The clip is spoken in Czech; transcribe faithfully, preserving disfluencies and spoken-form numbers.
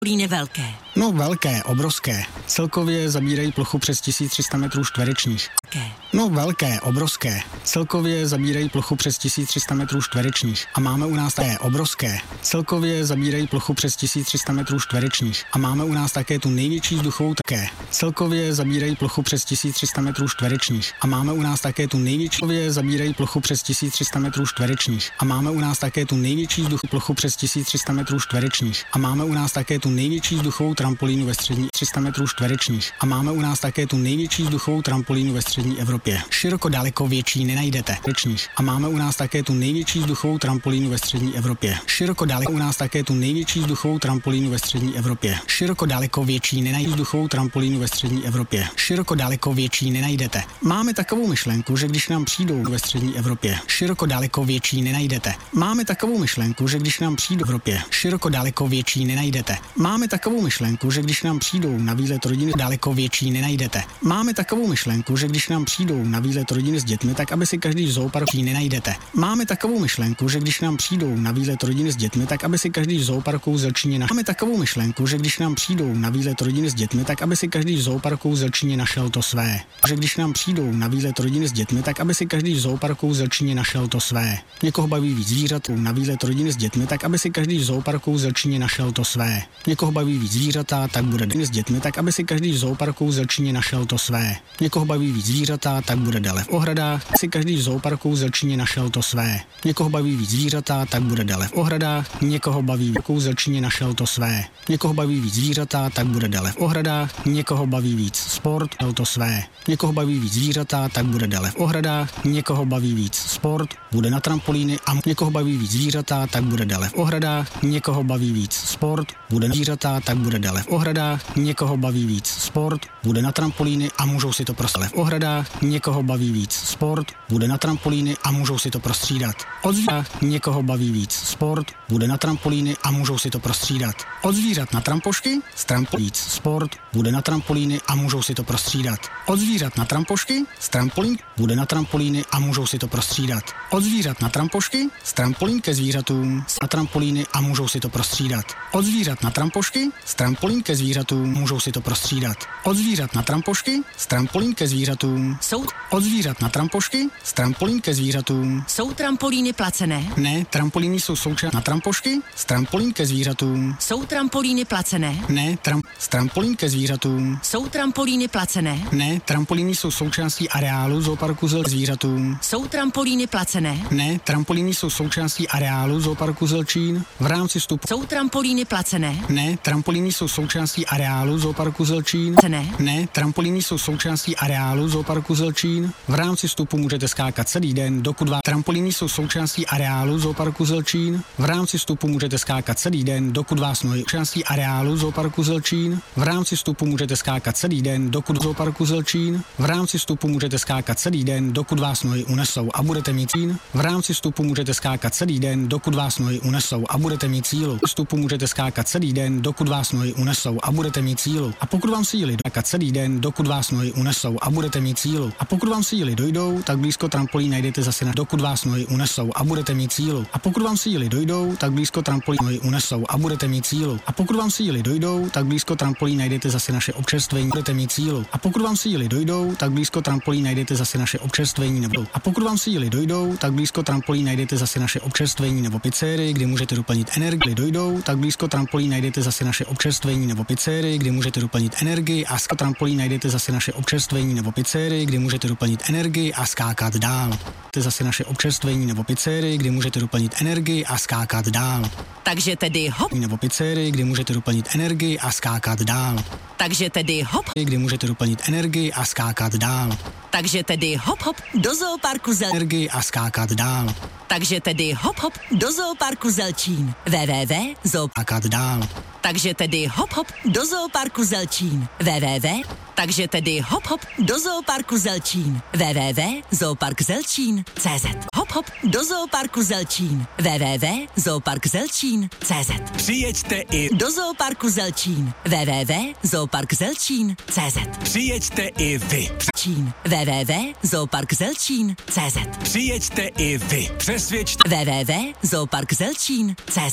Trampolíny velké. No velké, obrovské. Celkově zabírají plochu přes tisíc tři sta metrů čtverečních. Velké. No velké, obrovské. Celkově zabírají plochu přes tisíc tři sta metrů čtverečních. A máme u nás také obrovské. Celkově zabírají plochu přes tisíc tři sta metrů čtverečních. A máme u nás také tu největší vzduchovou také. Celkově zabírají plochu přes tisíc tři sta metrů čtverečních. A máme u nás také tu největší. Celkově zabírají plochu přes tisíc tři sta metrů čtverečních. A máme u nás také tu největší vzduchovou plochu přes tisíc tři sta metrů čtverečních. A máme u nás také tu největší vzduchovou trampolínu ve střední tři sta metrů čtverečních. A máme u nás také tu největší vzduchovou trampolínu ve střední Evropě. Široko daleko větší nenajdete. A máme u nás také tu největší vzduchovou trampolínu ve střední Evropě. Široko daleko u nás také tu největší vzduchovou trampolínu ve střední Evropě. Široko daleko větší nenajdete vzduchovou trampolínu ve střední Evropě. Široko daleko větší nenajdete. Máme takovou myšlenku, že když nám přijdou ve střední Evropě, široko daleko větší nenajdete. Máme takovou myšlenku, že když nám přijdou v Evropě, široko daleko větší nenajdete. Máme takovou myšlenku, že když nám přijdou na výlet rodiny, daleko větší nenajdete. Máme takovou myšlenku, že když nám přijdou na výlet rodiny s dětmi, tak aby si každý v zooparku nenajdete. Máme takovou myšlenku, že když nám přijdou na výlet rodiny s dětmi, tak aby si každý v zooparku zelčině našel. Máme takovou myšlenku, že když nám přijdou na výlet rodiny s dětmi, tak aby si každý v zooparku zelčině našel to své. Že když nám přijdou na výlet rodiny s dětmi, tak aby si každý v zooparku zelčině našel to své. Někoho baví víc zvířat na výlet rodiny s dětmi, tak aby si každý v zooparku zelčině našel to své. Někoho baví víc zvířata, tak bude s dětmi, tak aby si každý v zooparku zelčině našel to své. Někoho baví víc zvířata, tak bude dále v ohradách, si každý v zooparku zelčině našel to své. Někoho baví víc zvířata, tak bude dále v ohradách, někoho baví v zelčině našel to své. Někoho baví víc zvířata, tak bude dále v ohradách, někoho baví víc sport, našel to své. Někoho baví víc zvířata, tak bude dále v ohradách, někoho baví víc sport, bude na trampolíny a někoho baví víc zvířata, tak bude dále v ohradách, někoho baví víc sport, bude na zvířata, tak bude dále v ohradách, někoho baví víc sport, bude na trampolíny a můžou si to prostě v ohradách, někoho baví víc sport, bude na trampolíny a můžou si to prostřídat. Od zvířat někoho baví víc sport, bude na trampolíny a můžou si to prostřídat. Od zvířat na trampošky, z trampolín víc sport, bude na trampolíny a můžou si to prostřídat. Od zvířat na trampošky, z trampolín bude na trampolíny a můžou si to prostřídat. Od zvířat na trampošky, z trampolín ke zvířatům, na trampolíny a můžou si to prostřídat. Od zvířat na trampošky, z trampolín ke zvířatům, můžou si to prostřídat. Od zvířat na trampošky, z trampolín ke zvířatům. Jsou Od zvířat na trampošky, z trampolín ke zvířatům. Jsou trampolíny placené? Ne, trampolíny jsou součást na trampošky, z trampolín ke zvířatům. Jsou trampolíny placené? Ne, tram, z trampolín ke zvířatům. Jsou trampolíny placené? Ne, trampolíny jsou součástí areálu zooparku Zel zvířatům. Jsou trampolíny placené? Ne, trampolíny jsou součástí areálu zooparku Zelčín. V rámci vstupu. Jsou trampolíny placené? Ne, trampolíny jsou součástí areálu zooparku Zelčín. Ne. Ne, trampolíny jsou součástí areálu zooparku Zelčín. V rámci vstupu můžete skákat celý den, dokud vás. Trampolíny jsou součástí areálu zooparku Zelčín. V rámci vstupu můžete skákat celý den, dokud vás nohy. Součástí areálu zooparku Zelčín. V rámci vstupu můžete skákat celý den, dokud zooparku Zelčín. V rámci vstupu můžete skákat celý den, dokud vás nohy unesou a budete mít cíl. V rámci vstupu můžete skákat celý den, dokud vás nohy unesou a budete mít sílu. Vstupu můžete skákat celý den, dokud vás nohy unesou a budete mít sílu. A pokud vám síly skákat celý den, dokud vás nohy unesou a budete mít sílu. A pokud vám síly dojdou, tak blízko trampolín najdete zase na dokud vás nohy unesou a budete mít sílu. A pokud vám síly dojdou, tak blízko trampolín nohy unesou a budete mít sílu. A pokud vám síly dojdou, tak blízko trampolín najdete zase naše občerstvení, budete mít sílu. A pokud vám síly dojdou, tak blízko trampolín najdete zase naše občerstvení nebo. A pokud vám síly dojdou, tak blízko trampolín najdete zase naše občerstvení nebo pizzerii, kde můžete doplnit energii. Dojdou, tak blízko trampolín najdete zase naše občerstvení nebo pizzerii, kde můžete doplnit energii a z trampolín najdete zase naše občerstvení nebo pizzerii, kde můžete doplnit energii a skákat dál. To je zase naše občerstvení nebo pizzerii, kde můžete doplnit energii a skákat dál. Takže tedy hop. Nebo pizzerii, kde můžete doplnit energii a skákat dál. Takže tedy hop. Kde můžete doplnit energii a skákat dál. Takže tedy hop hop do zooparku Zel. Energii a skákat dál. Takže tedy hop hop do zooparku Zelčín. www tečka zoo. Skákat dál. Takže tedy hop hop do zooparku Zelčín. www. Takže tedy hop hop do zooparku Zelčín. www tečka zoopark zelčín tečka cé zet. Hop hop do zooparku Zelčín. www tečka zoopark zelčín tečka cé zet. Přijeďte i do zooparku Zelčín. www tečka zoopark zelčín tečka cé zet. Přijeďte i vy. www tečka zoopark zelčín tečka cé zet. Přijeďte i vy. Přesvědčte www tečka zoopark zelčín tečka cé zet.